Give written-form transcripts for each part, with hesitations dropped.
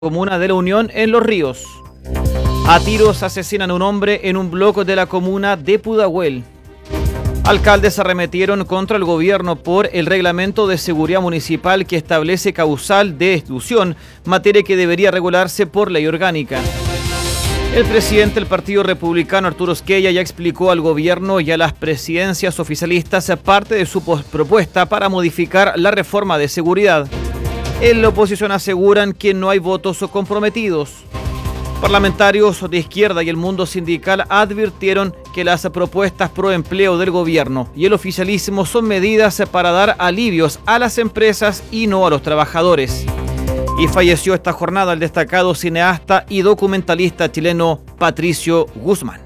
Comuna de la Unión en Los Ríos. A tiros asesinan a un hombre en un bloque de la comuna de Pudahuel. Alcaldes arremetieron contra el gobierno por el reglamento de seguridad municipal que establece causal de exclusión, materia que debería regularse por ley orgánica. El presidente del Partido Republicano, Arturo Esquella, ya explicó al gobierno y a las presidencias oficialistas parte de su propuesta para modificar la reforma de seguridad. En la oposición aseguran que no hay votos comprometidos. Parlamentarios de izquierda y el mundo sindical advirtieron que las propuestas pro empleo del gobierno y el oficialismo son medidas para dar alivios a las empresas y no a los trabajadores. Y falleció esta jornada el destacado cineasta y documentalista chileno Patricio Guzmán.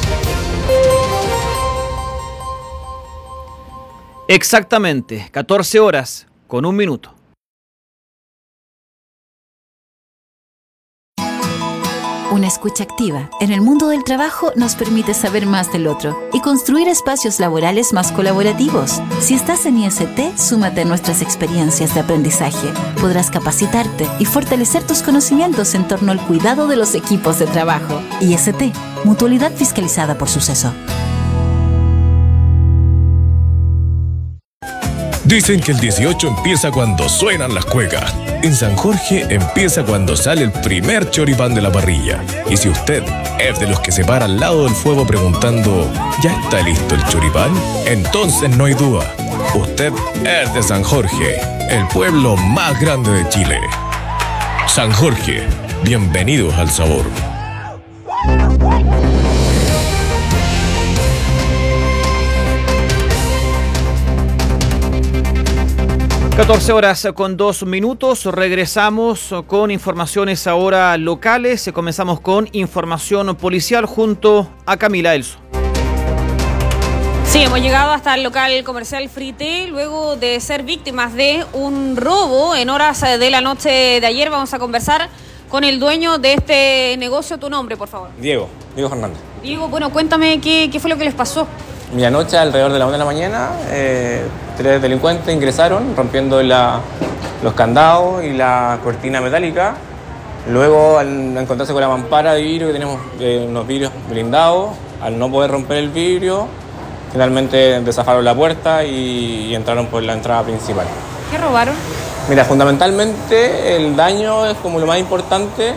Exactamente 14 horas con 1 minuto. Una escucha activa en el mundo del trabajo nos permite saber más del otro y construir espacios laborales más colaborativos. Si estás en IST, súmate a nuestras experiencias de aprendizaje. Podrás capacitarte y fortalecer tus conocimientos en torno al cuidado de los equipos de trabajo. IST, Mutualidad Fiscalizada por Suceso. Dicen que el 18 empieza cuando suenan las cuecas. En San Jorge empieza cuando sale el primer choripán de la parrilla. Y si usted es de los que se para al lado del fuego preguntando ¿ya está listo el choripán? Entonces no hay duda. Usted es de San Jorge, el pueblo más grande de Chile. San Jorge, bienvenidos al sabor. 14 horas con 2 minutos, regresamos con informaciones ahora locales. Comenzamos con información policial junto a Camila Elso. Sí, hemos llegado hasta el local comercial Frité luego de ser víctimas de un robo en horas de la noche de ayer. Vamos a conversar con el dueño de este negocio. Tu nombre, por favor. Diego Fernández. Diego, bueno, cuéntame qué fue lo que les pasó. Mi anoche, alrededor de la 1 de la mañana, 3 delincuentes ingresaron rompiendo los candados y la cortina metálica. Luego, al encontrarse con la mampara de vidrio, que tenemos unos vidrios blindados, al no poder romper el vidrio, finalmente desafaron la puerta y entraron por la entrada principal. ¿Qué robaron? Mira, fundamentalmente el daño es como lo más importante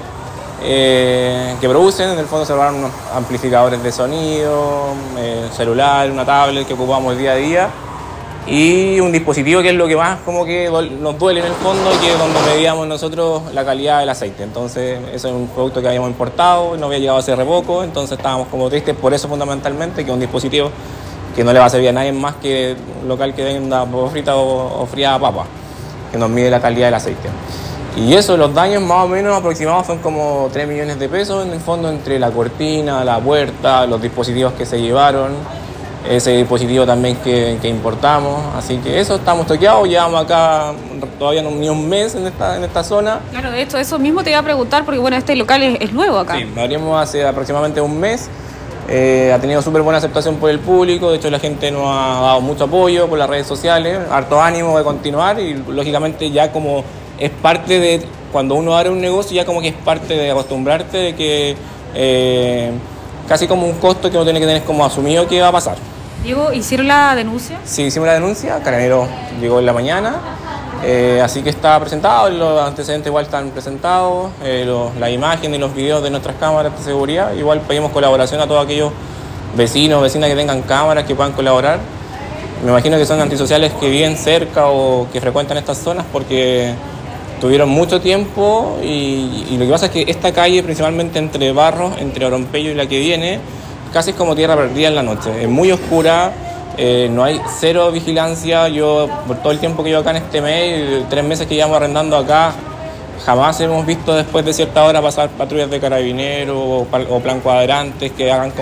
que producen. En el fondo se robaron unos amplificadores de sonido, celular, una tablet que ocupamos día a día y un dispositivo que es lo que más como que nos duele en el fondo, que es donde medíamos nosotros la calidad del aceite. Entonces eso es un producto que habíamos importado, no había llegado hace re poco, entonces estábamos como tristes por eso fundamentalmente, que es un dispositivo que no le va a servir a nadie más que un local que venda papa frita o fría papa, que nos mide la calidad del aceite. Y eso, los daños más o menos aproximados son como 3 millones de pesos en el fondo, entre la cortina, la puerta, los dispositivos que se llevaron, ese dispositivo también que importamos. Así que eso, estamos toqueados, llevamos acá todavía ni un mes en esta zona. Claro, de hecho, eso mismo te iba a preguntar porque bueno, este local es nuevo acá. Sí, lo abrimos hace aproximadamente un mes. Ha tenido súper buena aceptación por el público, de hecho la gente nos ha dado mucho apoyo por las redes sociales, harto ánimo de continuar y lógicamente ya como es parte de, cuando uno abre un negocio ya como que es parte de acostumbrarte de que casi como un costo que uno tiene que tener como asumido que va a pasar. Diego, ¿hicieron la denuncia? Sí, hicimos la denuncia, Carabinero llegó en la mañana, así que está presentado, los antecedentes igual están presentados, las imágenes y los videos de nuestras cámaras de seguridad. Igual pedimos colaboración a todos aquellos vecinos, vecinas que tengan cámaras que puedan colaborar. Me imagino que son antisociales que viven cerca o que frecuentan estas zonas porque tuvieron mucho tiempo y lo que pasa es que esta calle, principalmente entre Barros, entre Orompello y la que viene, casi es como tierra perdida en la noche. Es muy oscura, no hay cero vigilancia. Yo, por todo el tiempo que llevo acá en este mes, 3 meses que llevamos arrendando acá, jamás hemos visto después de cierta hora pasar patrullas de carabineros o plan cuadrantes que hagan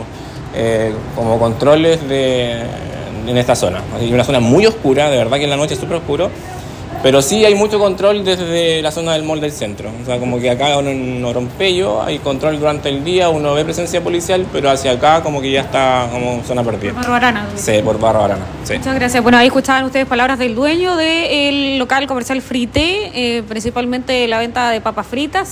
como controles en esta zona. Así que una zona muy oscura, de verdad que en la noche es súper oscuro. Pero sí hay mucho control desde la zona del mall del centro. O sea, como que acá en Orompello hay control durante el día, uno ve presencia policial, pero hacia acá como que ya está como zona perdida. Por Barro Arana. Sí, por Barro Arana. Sí. Muchas gracias. Bueno, ahí escuchaban ustedes palabras del dueño del local comercial Frité, principalmente la venta de papas fritas.